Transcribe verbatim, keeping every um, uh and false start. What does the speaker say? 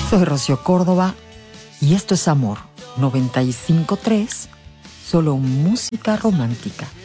Soy Rocío Córdoba y esto es Amor noventa y cinco punto tres, solo música romántica.